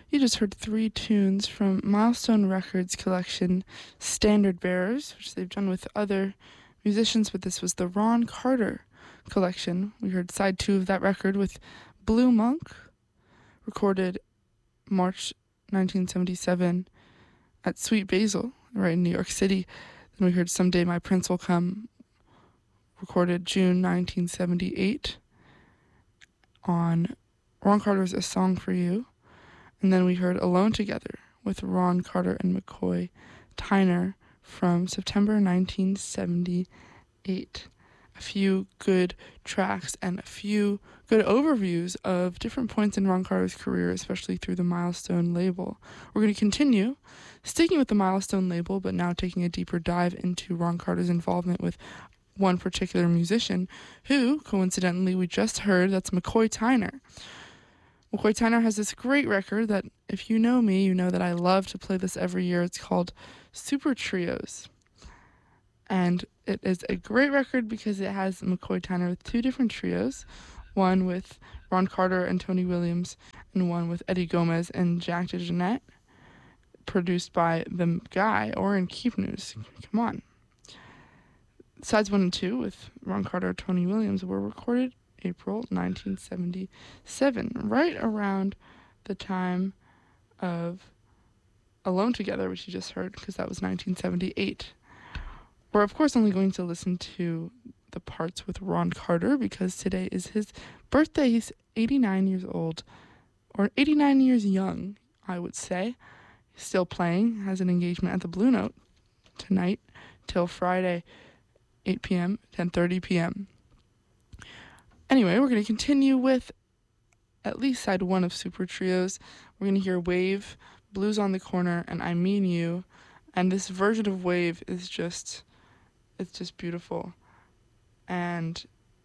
You just heard three tunes from Milestone Records collection Standard Bearers, which they've done with other musicians, but this was the Ron Carter collection. We heard side 2 of that record with Blue Monk, recorded March 1977 at Sweet Basil, right in New York City. Then we heard Someday My Prince Will Come, recorded June 1978 on Ron Carter's A Song for You. And then we heard Alone Together with Ron Carter and McCoy Tyner from September 1978. A few good tracks and a few good overviews of different points in Ron Carter's career, especially through the Milestone label. We're going to continue sticking with the Milestone label, but now taking a deeper dive into Ron Carter's involvement with one particular musician who, coincidentally, we just heard, that's McCoy Tyner. McCoy Tyner has this great record that, if you know me, you know that I love to play this every year. It's called Super Trios. And it is a great record because it has McCoy Tyner with two different trios, one with Ron Carter and Tony Williams, and one with Eddie Gomez and Jack DeJohnette, produced by the guy, Orrin Keepnews. Come on. Sides 1 and 2 with Ron Carter and Tony Williams were recorded April 1977, right around the time of Alone Together, which you just heard, because that was 1978. We're, of course, only going to listen to the parts with Ron Carter because today is his birthday. He's 89 years old, or 89 years young, I would say. He's still playing, has an engagement at the Blue Note tonight till Friday, 8 p.m., 10:30 p.m. Anyway, we're going to continue with at least side 1 of Super Trios. We're going to hear Wave, Blues on the Corner, and I Mean You. And this version of Wave is just, it's just beautiful. And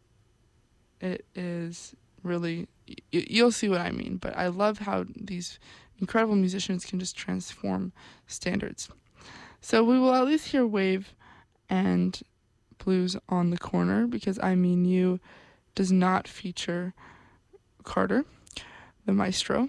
it is really, you'll see what I mean, but I love how these incredible musicians can just transform standards. So we will at least hear Wave and Blues on the Corner because I Mean You does not feature Carter, the maestro.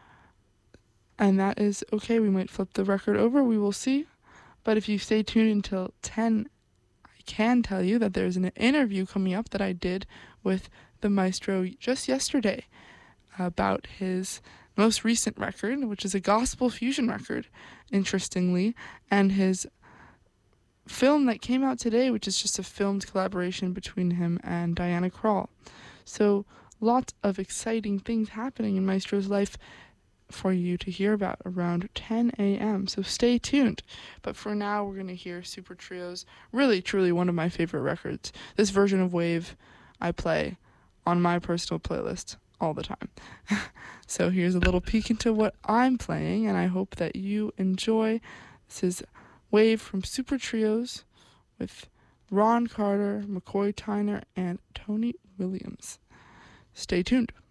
And that is okay. We might flip the record over. We will see. But if you stay tuned until 10, I can tell you that there's an interview coming up that I did with the maestro just yesterday about his most recent record, which is a gospel fusion record, interestingly, and his film that came out today, which is just a filmed collaboration between him and Diana Krall. So lots of exciting things happening in Maestro's life for you to hear about around 10 a.m. So stay tuned. But for now, we're going to hear Super Trios, really, truly one of my favorite records. This version of Wave I play on my personal playlist all the time. So here's a little peek into what I'm playing, and I hope that you enjoy. This is Wave from Super Trios with Ron Carter, McCoy Tyner, and Tony Williams. Stay tuned.